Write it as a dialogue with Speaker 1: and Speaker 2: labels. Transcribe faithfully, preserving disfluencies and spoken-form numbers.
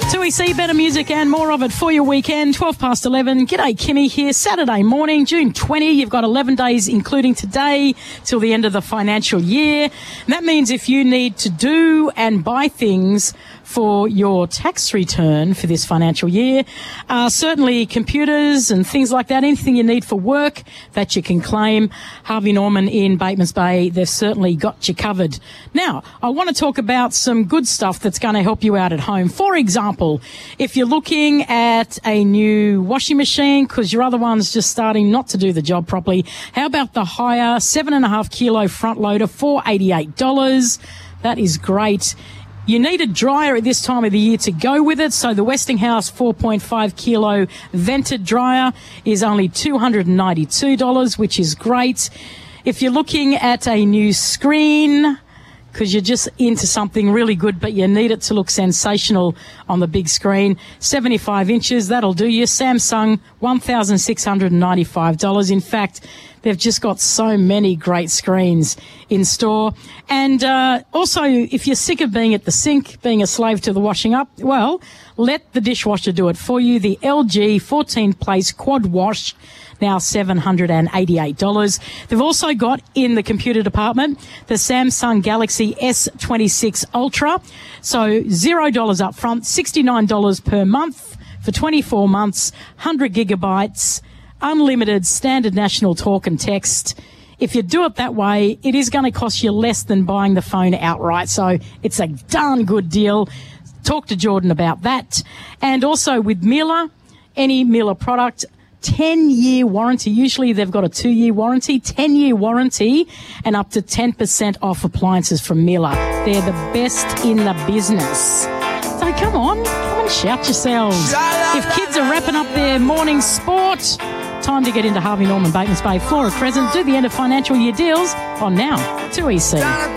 Speaker 1: two E C, better music and more of it for your weekend. twelve past eleven. G'day, Kimmy here. Saturday morning, June twentieth. You've got eleven days, including today, till the end of the financial year. And that means if you need to do and buy things for your tax return for this financial year, uh, certainly computers and things like that, anything you need for work that you can claim, Harvey Norman in Batemans Bay, they've certainly got you covered. Now, I want to talk about some good stuff that's going to help you out at home. For example, if you're looking at a new washing machine because your other one's just starting not to do the job properly, how about the higher seven and a half kilo front loader, four dollars and eighty-eight cents? That is great. You need a dryer at this time of the year to go with it, so the Westinghouse four point five kilo vented dryer is only two hundred ninety-two dollars, which is great. If you're looking at a new screen because you're just into something really good but you need it to look sensational on the big screen, seventy-five inches, that'll do you. Samsung, one thousand six hundred ninety-five dollars. In fact, they've just got so many great screens in store. And uh, also, if you're sick of being at the sink, being a slave to the washing up, well, let the dishwasher do it for you. The L G fourteen place Quad Wash, now seven hundred eighty-eight dollars. They've also got, in the computer department, the Samsung Galaxy S twenty-six Ultra. So zero dollars up front, sixty-nine dollars per month for twenty-four months, one hundred gigabytes, unlimited standard national talk and text. If you do it that way, it is going to cost you less than buying the phone outright. So it's a darn good deal. Talk to Jordan about that. And also with Miele, any Miele product, ten-year warranty. Usually they've got a two-year warranty, ten-year warranty, and up to ten percent off appliances from Miele. They're the best in the business. So come on, come and shout yourselves. If kids are wrapping up their morning sport, time to get into Harvey Norman Batemans Bay Flora Crescent. Do the end of financial year deals on now. two E C.